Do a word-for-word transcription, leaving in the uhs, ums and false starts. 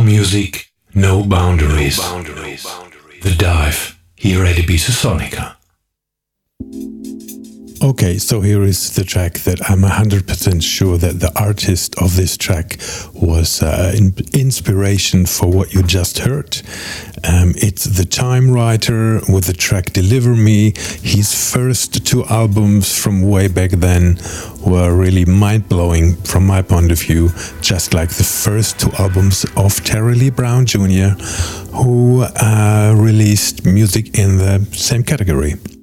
music, no boundaries. No boundaries. The Dive, here at Ibiza Sonica. Okay, so here is the track that I'm one hundred percent sure that the artist of this track was uh, in inspiration for what you just heard. Um, it's The Time Writer with the track Deliver Me. His first two albums from way back then were really mind-blowing from my point of view, just like the first two albums of Terry Lee Brown Junior, who uh, released music in the same category.